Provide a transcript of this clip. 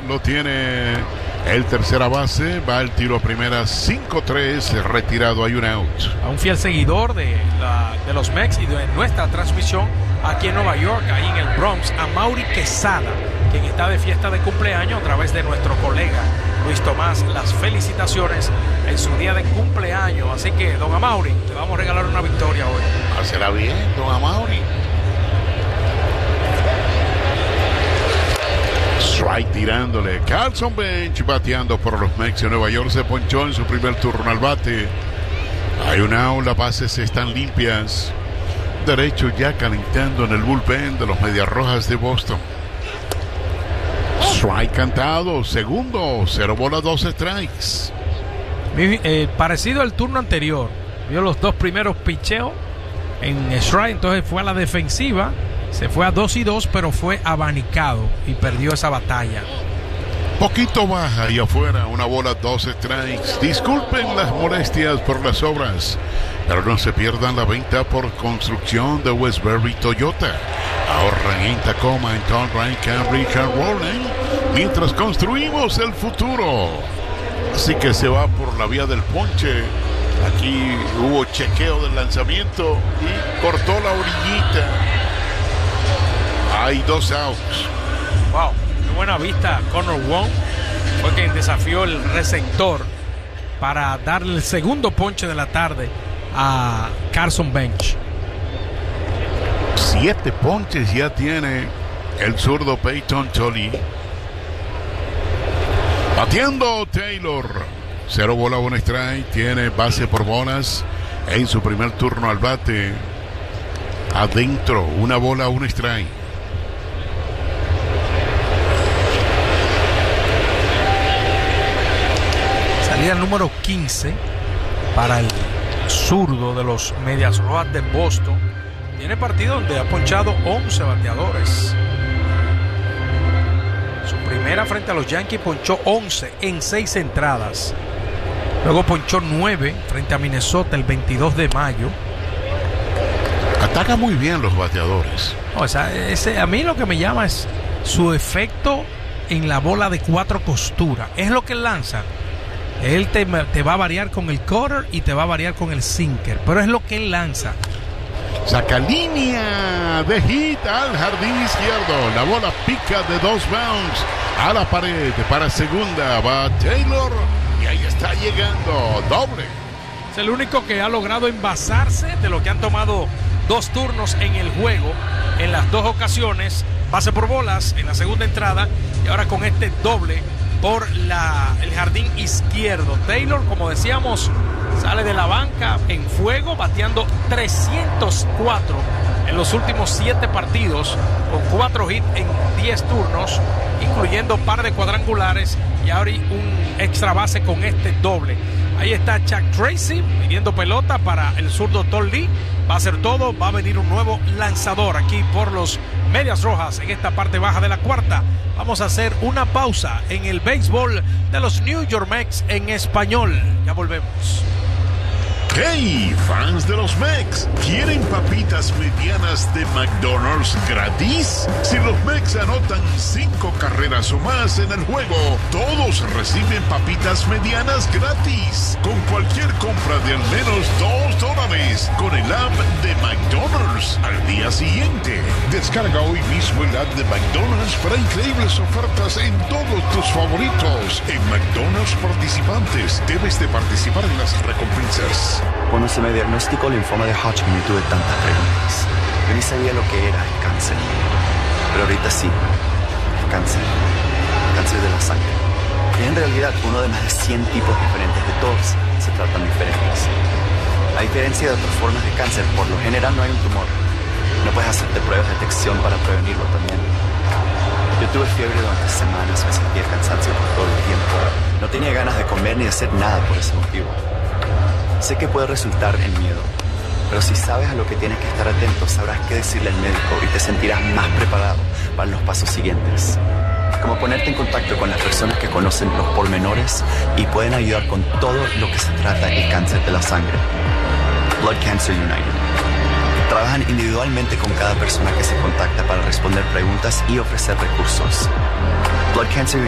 lo tiene el tercera base, va el tiro a primera, 5-3, retirado, hay un out. A un fiel seguidor de los Mex y de nuestra transmisión aquí en Nueva York, ahí en el Bronx, a Mauri Quesada, quien está de fiesta de cumpleaños a través de nuestro colega Luis Tomás. Las felicitaciones en su día de cumpleaños. Así que, don Amaury, le vamos a regalar una victoria hoy. Hacerá bien, don Amaury. Strike tirándole. Carson Bench bateando por los Mex de Nueva York. Se ponchó en su primer turno al bate. Hay un out, las bases están limpias. Derecho ya calentando en el bullpen de los Medias Rojas de Boston. Strike cantado, segundo, 0 bolas, 2 strikes. Parecido al turno anterior. Vio los dos primeros picheos en strike, entonces fue a la defensiva. Se fue a 2-2, pero fue abanicado y perdió esa batalla. Poquito baja y afuera, 1 bola, 2 strikes. Disculpen las molestias por las obras, pero no se pierdan la venta por construcción de Westbury Toyota. Ahorran en Tacoma, en Conroe, Cambridge, and Rowland, mientras construimos el futuro. Así que se va por la vía del ponche. Aquí hubo chequeo del lanzamiento y cortó la orillita. Hay 2 outs. Wow, qué buena vista. Connor Wong fue quien desafió el receptor para darle el segundo ponche de la tarde a Carson Bench. 7 ponches ya tiene el zurdo Peyton Tolly. Bateando Taylor, 0 bola, 1 strike. Tiene base por bolas en su primer turno al bate. Adentro, 1 bola, 1 strike. Salida número 15 para el zurdo de los Medias Rojas de Boston. Tiene partido donde ha ponchado 11 bateadores. Su primera frente a los Yankees ponchó 11 en 6 entradas. Luego ponchó 9 frente a Minnesota el 22 de mayo. Ataca muy bien los bateadores. O sea, a mí lo que me llama es su efecto en la bola de 4 costuras. Es lo que él lanza. Él te va a variar con el cutter y te va a variar con el sinker, pero es lo que él lanza. Saca línea de hit al jardín izquierdo. La bola pica de 2 bounds a la pared para segunda. Va Taylor y ahí está llegando. Doble. Es el único que ha logrado envasarse de lo que han tomado 2 turnos en el juego. En las 2 ocasiones, base por bolas en la segunda entrada y ahora con este doble por el jardín izquierdo. Taylor, como decíamos, sale de la banca en fuego, bateando 304 en los últimos 7 partidos, con 4 hits en 10 turnos, incluyendo par de cuadrangulares y ahora un extra base con este doble. Ahí está Chuck Tracy pidiendo pelota para el zurdo Tom Lee. Va a ser todo, va a venir un nuevo lanzador aquí por los Medias Rojas en esta parte baja de la cuarta. Vamos a hacer una pausa en el béisbol de los New York Mets en español. Ya volvemos. Hey, fans de los Mex, ¿quieren papitas medianas de McDonald's gratis? Si los Mex anotan 5 carreras o más en el juego, todos reciben papitas medianas gratis. Con cualquier compra de al menos $2 con el app de McDonald's al día siguiente. Descarga hoy mismo el app de McDonald's para increíbles ofertas en todos tus favoritos. En McDonald's participantes, debes de participar en las recompensas. Cuando se me diagnosticó linfoma de Hodgkin y tuve tantas preguntas. Yo ni sabía lo que era el cáncer. Pero ahorita sí, el cáncer de la sangre. Y en realidad uno de más de 100 tipos diferentes de todos se tratan diferentes. A diferencia de otras formas de cáncer, por lo general no hay un tumor. No puedes hacerte pruebas de detección para prevenirlo también. Yo tuve fiebre durante semanas, me sentía cansancio por todo el tiempo. No tenía ganas de comer ni de hacer nada por ese motivo. Sé que puede resultar en miedo, pero si sabes a lo que tienes que estar atento, sabrás qué decirle al médico y te sentirás más preparado para los pasos siguientes. Como ponerte en contacto con las personas que conocen los pormenores y pueden ayudar con todo lo que se trata el cáncer de la sangre. Blood Cancer United. Trabajan individualmente con cada persona que se contacta para responder preguntas y ofrecer recursos. Blood Cancer